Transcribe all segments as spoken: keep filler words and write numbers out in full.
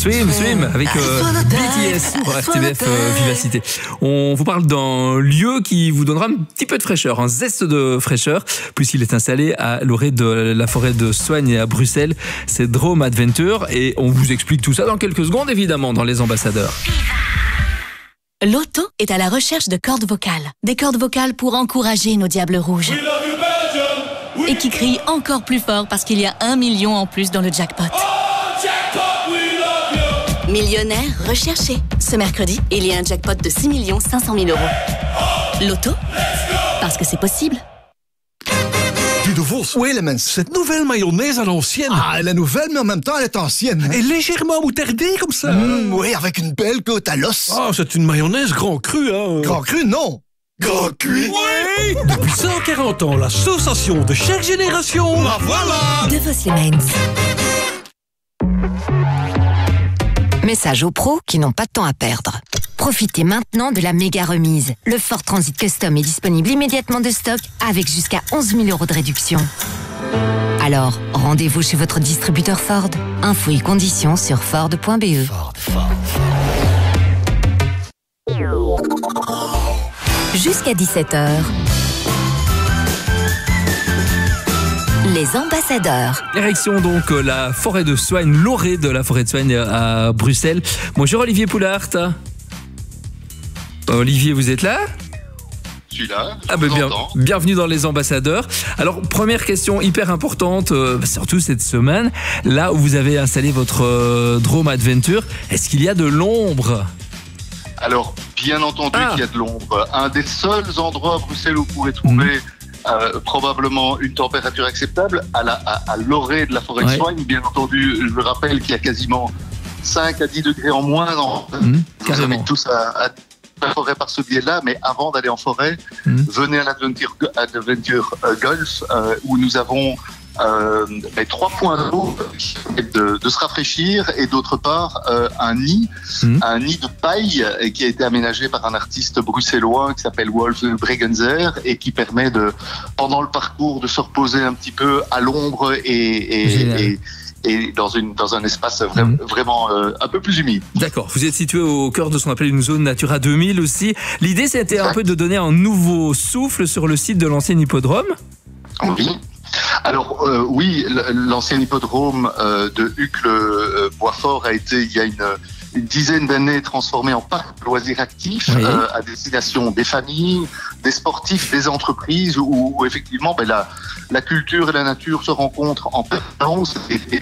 Swim, Swim, avec euh, B T S pour R T B F euh, Vivacité. On vous parle d'un lieu qui vous donnera un petit peu de fraîcheur, un zeste de fraîcheur, puisqu'il est installé à l'orée de la forêt de Soignes et à Bruxelles. C'est Drôme Adventure et on vous explique tout ça dans quelques secondes, évidemment, dans Les Ambassadeurs. Loto est à la recherche de cordes vocales. Des cordes vocales pour encourager nos diables rouges. Et qui crient encore plus fort parce qu'il y a un million en plus dans le jackpot. Millionnaire recherché. Ce mercredi, il y a un jackpot de six millions cinq cent mille euros. Loto, parce que c'est possible. Guy de Vos. Oui, Elements. Cette nouvelle mayonnaise à l'ancienne. Ah, elle est nouvelle, mais en même temps, elle est ancienne. Et légèrement moutardée comme ça. Mmh, oui, avec une belle côte à l'os. Ah, c'est une mayonnaise grand cru, hein. Grand cru, non. Grand cuit. Oui. Depuis cent quarante ans, l'association de chaque génération. La voilà. De Vos Elements. Message aux pros qui n'ont pas de temps à perdre. Profitez maintenant de la méga remise. Le Ford Transit Custom est disponible immédiatement de stock avec jusqu'à onze mille euros de réduction. Alors, rendez-vous chez votre distributeur Ford. Infos et conditions sur ford point b e. Ford, Ford, Ford. Jusqu'à dix-sept heures. Les ambassadeurs. Direction donc la forêt de Soignes, l'orée de la forêt de Soignes à Bruxelles. Bonjour Olivier Poulart. Olivier, vous êtes là ? Je suis là, je ah vous ben bien, entends. Bienvenue dans Les Ambassadeurs. Alors, première question hyper importante, euh, surtout cette semaine, là où vous avez installé votre euh, Drôme Adventure, est-ce qu'il y a de l'ombre ? Alors, bien entendu Ah. qu'il y a de l'ombre. Un des seuls endroits à Bruxelles où vous pourrez trouver mmh. euh, probablement une température acceptable, à, la, à, à l'orée de la forêt Ouais. de Soignes. Bien entendu, je rappelle qu'il y a quasiment cinq à dix degrés en moins. En... Mmh, je vous carrément. invite tous à, à la forêt par ce biais-là, mais avant d'aller en forêt, Mmh. venez à l'Adventure Adventure, euh, Golf, euh, où nous avons euh, les trois points d'eau qui permettent de, de se rafraîchir, et d'autre part euh, un nid, Mmh. un nid de paille euh, qui a été aménagé par un artiste bruxellois qui s'appelle Wolf Bregenzer et qui permet de, pendant le parcours, de se reposer un petit peu à l'ombre et, et, Génial. et, et dans, une, dans un espace vra- Mmh. vraiment euh, un peu plus humide. D'accord, vous êtes situé au cœur de ce qu'on appelle une zone Natura deux mille aussi. L'idée, c'était un Exact. peu de donner un nouveau souffle sur le site de l'ancien hippodrome. Oui. Alors euh, oui, l- l'ancien hippodrome euh, de Uccle-Boisfort a été, il y a une, une dizaine d'années, transformé en parc de loisirs actifs Oui. euh, à destination des familles, des sportifs, des entreprises, où, où effectivement ben, la, la culture et la nature se rencontrent en permanence et, et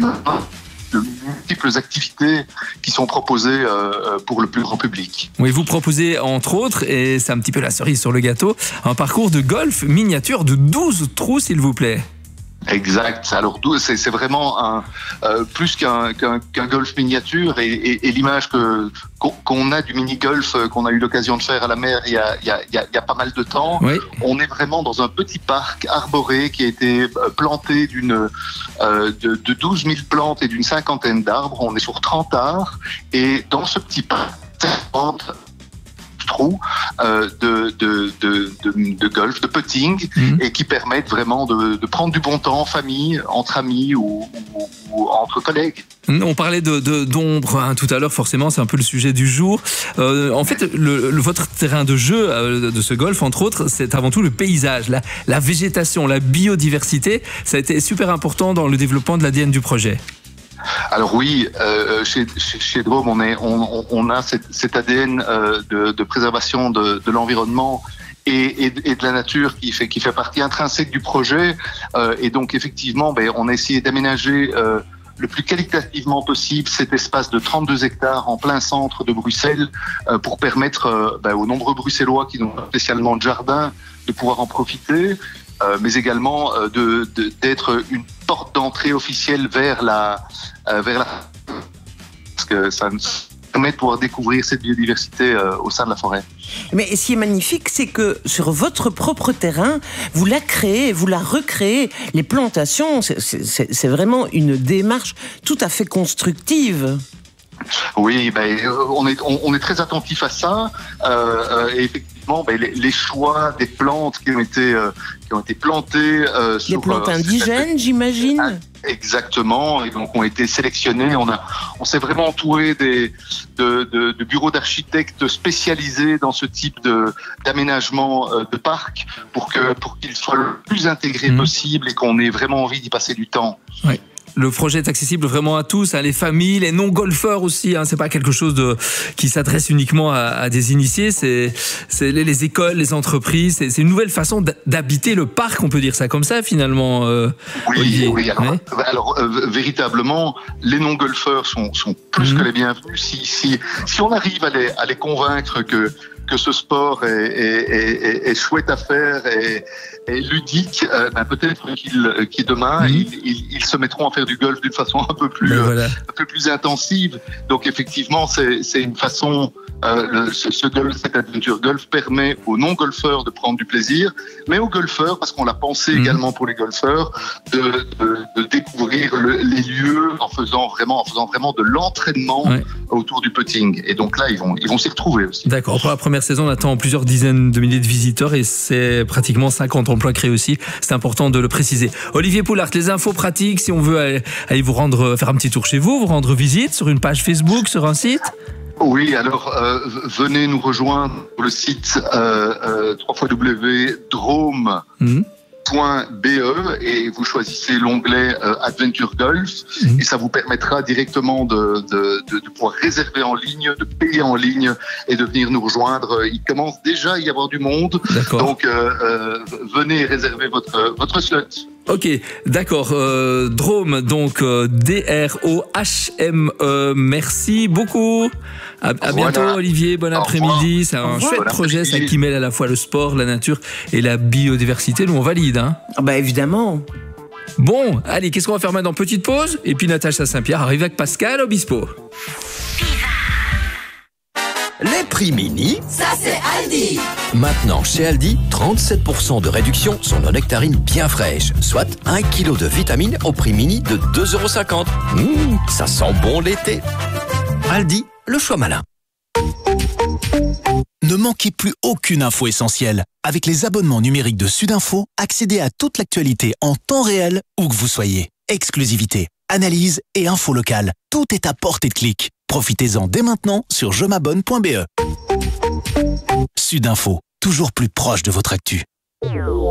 de multiples activités qui sont proposées euh, pour le plus grand public. Oui, vous proposez entre autres, et c'est un petit peu la cerise sur le gâteau, un parcours de golf miniature de douze trous, s'il vous plaît. Exact. Alors d'où- c'est c'est vraiment un euh, plus qu'un qu'un qu'un golf miniature, et, et, et l'image que qu'on qu'on a du mini golf euh, qu'on a eu l'occasion de faire à la mer il y a il y a il y a, il y a pas mal de temps. Oui. On est vraiment dans un petit parc arboré qui a été euh, planté d'une euh, de, de douze mille plantes et d'une cinquantaine d'arbres. On est sur trente arts, et dans ce petit parc, cinquante trous euh, de, de, de, de, de golf, de putting, Mmh. et qui permettent vraiment de, de prendre du bon temps en famille, entre amis ou, ou, ou entre collègues. On parlait de, de- d'ombre hein, tout à l'heure, forcément, c'est un peu le sujet du jour. Euh, en fait, le, le- votre terrain de jeu euh, de ce golf, entre autres, c'est avant tout le paysage, la, la végétation, la biodiversité. Ça a été super important dans le développement de l'A D N du projet. Alors oui, euh, chez, chez, chez Drôme, on, est, on, on a cet, cet A D N euh, de, de préservation de, de l'environnement et, et, et de la nature qui fait, qui fait partie intrinsèque du projet. Euh, et donc effectivement, ben, on a essayé d'aménager euh, le plus qualitativement possible cet espace de trente-deux hectares en plein centre de Bruxelles euh, pour permettre euh, ben, aux nombreux Bruxellois qui n'ont pas spécialement de jardin de pouvoir en profiter. Euh, mais également euh, de, de, d'être une porte d'entrée officielle vers la, euh, vers la... Parce que ça nous permet de pouvoir découvrir cette biodiversité euh, au sein de la forêt. Mais ce qui est magnifique, c'est que sur votre propre terrain, vous la créez, vous la recréez. Les plantations, c'est, c'est, c'est vraiment une démarche tout à fait constructive. Oui, ben, on, est, on, on est très attentif à ça. Euh, euh, et effectivement, ben, les, les choix des plantes qui ont été, euh, qui ont été plantées... Euh, Les sur, plantes euh, indigènes, j'imagine. Exactement, et donc ont été sélectionnés. On a, on s'est vraiment entouré des, de, de, de bureaux d'architectes spécialisés dans ce type de, d'aménagement euh, de parc pour que, pour qu'il soit le plus intégré mmh. possible et qu'on ait vraiment envie d'y passer du temps. Ouais. Le projet est accessible vraiment à tous, hein, les familles, les non-golfeurs aussi. Hein, c'est pas quelque chose de qui s'adresse uniquement à, à des initiés. C'est, c'est les, les écoles, les entreprises. C'est, c'est une nouvelle façon d'habiter le parc. On peut dire ça comme ça finalement. Euh, oui, Olivier. oui. Alors, ouais. alors euh, véritablement, les non-golfeurs sont, sont plus mmh. que les bienvenus. Si, si, si on arrive à les, à les convaincre que que ce sport est, est, est, est chouette à faire et, et ludique, euh, ben peut-être qu'ils, qu'ils demain, mmh. ils, ils, ils se mettront à faire du golf d'une façon un peu plus, ben voilà. un peu plus intensive. Donc effectivement, c'est, c'est une façon. Euh, le, ce, ce golf, cette adventure golf permet aux non-golfeurs de prendre du plaisir, mais aux golfeurs, parce qu'on l'a pensé mmh. également pour les golfeurs, de, de, de découvrir le, les lieux en faisant vraiment, en faisant vraiment de l'entraînement ouais. autour du putting. Et donc là, ils vont, ils vont s'y retrouver aussi. D'accord. Pour la première saison, on attend plusieurs dizaines de milliers de visiteurs et c'est pratiquement cinquante emplois créés aussi. C'est important de le préciser. Olivier Poulart, les infos pratiques, si on veut aller, aller vous rendre, faire un petit tour chez vous, vous rendre visite sur une page Facebook, sur un site. Oui, alors euh, venez nous rejoindre sur le site euh, euh, w w w point drome point b e et vous choisissez l'onglet euh, Adventure Golf mmh. et ça vous permettra directement de, de, de, de pouvoir réserver en ligne, de payer en ligne et de venir nous rejoindre. Il commence déjà à y avoir du monde, d'accord. donc euh, euh, venez réserver votre, votre slot. Ok, d'accord. Euh, Drome, donc euh, D R O H M E. Merci beaucoup. À, à bientôt, voilà. Olivier. Bon après-midi. C'est un chouette projet, ça, qui mêle à la fois le sport, la nature et la biodiversité. Nous, on valide, hein. Ah bah évidemment. Bon, allez, qu'est-ce qu'on va faire maintenant? Petite pause. Et puis Natacha Saint-Pierre arrive avec Pascal Obispo. Les prix mini, ça c'est Aldi. Maintenant chez Aldi, trente-sept pour cent de réduction sur nos nectarines bien fraîches, soit un kilo de vitamines au prix mini de deux euros cinquante. Mmh, ça sent bon l'été. Aldi, le choix malin. Ne manquez plus aucune info essentielle. Avec les abonnements numériques de Sudinfo, accédez à toute l'actualité en temps réel, où que vous soyez. Exclusivité, analyse et info locale. Tout est à portée de clic. Profitez-en dès maintenant sur je m'abonne point b e. Sudinfo, toujours plus proche de votre actu.